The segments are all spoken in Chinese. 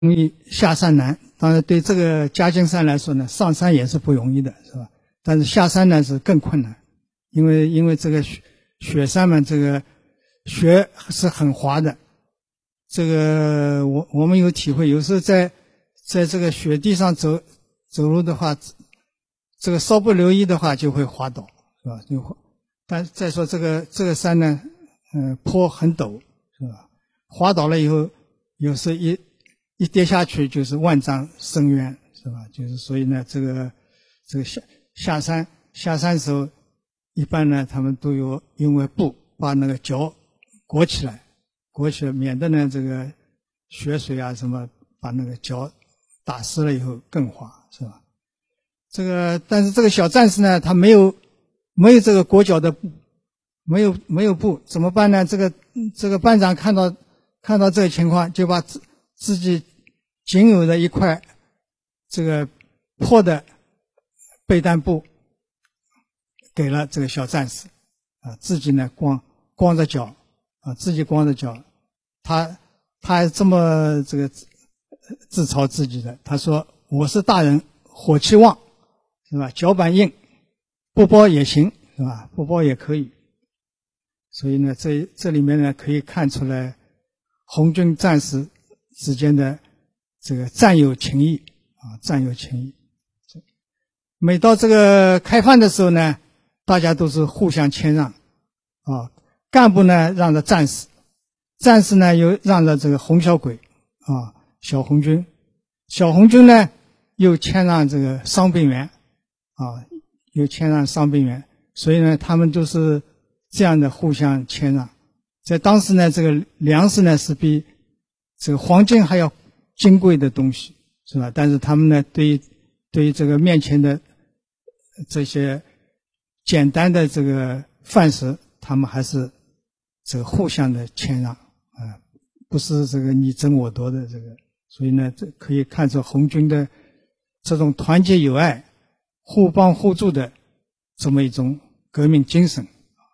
容易下山难。当然，对这个嘉靖山来说呢，上山也是不容易的，是吧？但是下山呢是更困难，因为这个雪山嘛，这个雪是很滑的。这个我们有体会，有时候在这个雪地上走路的话，这个稍不留意的话就会滑倒，是吧？但再说这个山呢，坡很陡，是吧？滑倒了以后，有时一跌下去就是万丈深渊，是吧？就是所以呢，这个下山时候，一般呢他们都有用个布把那个脚裹起来，免得呢这个雪水啊什么把那个脚打湿了以后更滑，是吧？但是这个小战士呢，他没有这个裹脚的布，没有布，怎么办呢？这个班长看到这个情况，就把自己仅有的一块这个破的被单布给了这个小战士，自己呢光着脚，自己光着脚，他还这么这个自嘲自己的，他说：“我是大人，火气旺，是吧？脚板硬，不包也行，是吧？不包也可以。”所以呢，这里面呢可以看出来红军战士之间的这个战友情谊啊，战友情谊。每到这个开饭的时候呢，大家都是互相谦让啊，干部呢让着战士，战士呢又让着这个红小鬼啊，小红军呢又谦让这个伤病员啊，又谦让伤病员，所以呢他们都是这样的互相谦让。在当时呢，这个粮食呢是比这个黄金还要金贵的东西，是吧？但是他们呢对于这个面前的这些简单的这个饭食，他们还是这个互相的谦让啊，不是这个你争我夺的这个。所以呢，这可以看出红军的这种团结友爱、互帮互助的这么一种革命精神。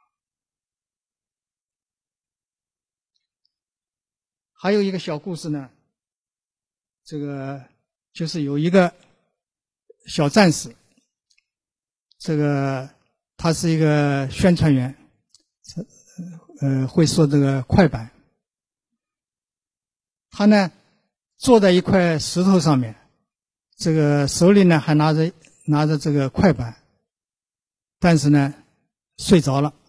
还有一个小故事呢，这个就是有一个小战士，这个他是一个宣传员，会说这个快板。他呢坐在一块石头上面，这个手里呢还拿着这个快板，但是呢睡着了。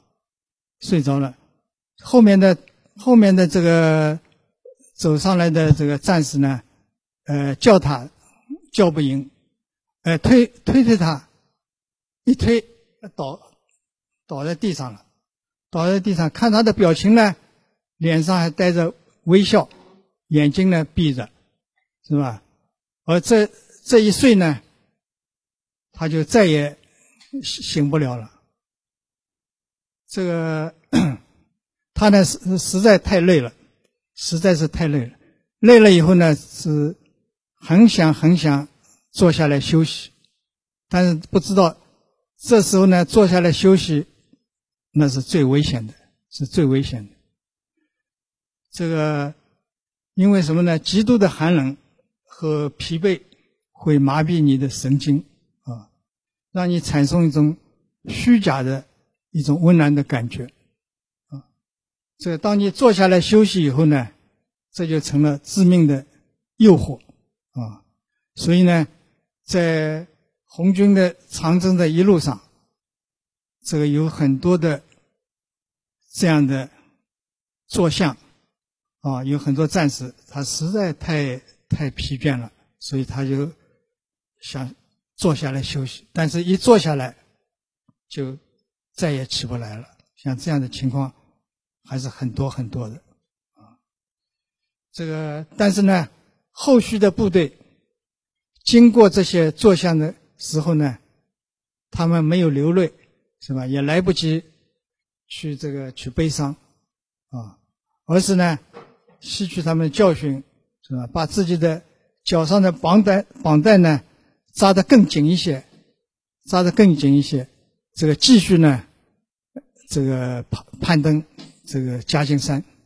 后面的这个走上来的这个战士呢，叫他叫不赢，推他，一推倒在地上了，看他的表情呢，脸上还带着微笑，眼睛呢闭着，是吧？而这一睡呢，他就再也醒不了了。这个他呢实在太累了，累了以后呢是很想坐下来休息，但是不知道这时候呢坐下来休息那是最危险的。这个因为什么呢？极度的寒冷和疲惫会麻痹你的神经啊，让你产生一种虚假的一种温暖的感觉啊。这个当你坐下来休息以后呢，这就成了致命的诱惑啊。所以呢，在红军的长征的一路上，这个有很多的这样的坐相啊，有很多战士他实在太疲倦了，所以他就想坐下来休息，但是一坐下来就再也起不来了。像这样的情况还是很多的啊。这个但是呢，后续的部队经过这些坐相的时候呢，他们没有流泪，是吧？也来不及去悲伤啊，而是呢吸取他们的教训，是吧？把自己的脚上的绑带呢扎得更紧一些，这个继续呢攀登这个嘉靖山。